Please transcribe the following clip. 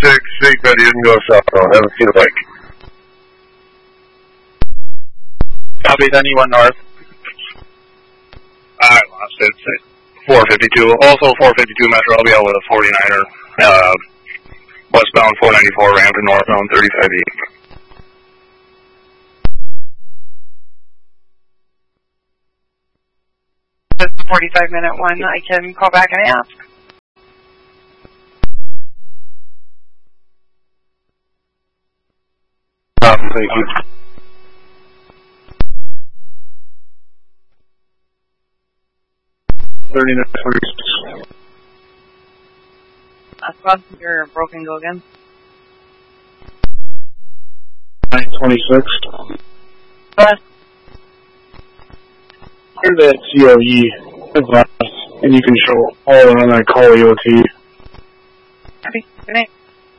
26, Sig ready and go southbound. Haven't seen a bike. Copy, then you went north. I lost it. 452. Also 452 Metro. I'll be out with a 49er. Westbound 494 ramp to northbound 35E. 45-minute one. I can call back and ask. Thank you. You're broken. Go again. 926. Here's that COE and you can show all on that call EOT. Okay. Good night.